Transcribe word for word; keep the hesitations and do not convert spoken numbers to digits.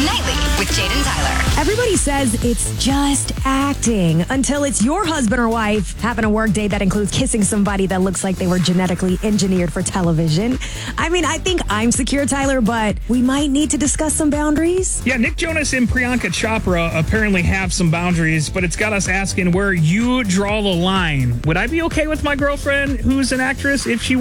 Nightly with Jaden Tyler. Everybody says it's just acting until it's your husband or wife having a work day that includes kissing somebody that looks like they were genetically engineered for television. I mean, I think I'm secure, Tyler, but we might need to discuss some boundaries. Yeah, Nick Jonas and Priyanka Chopra apparently have some boundaries, but it's got us asking where you draw the line. Would I be okay with my girlfriend who's an actress if she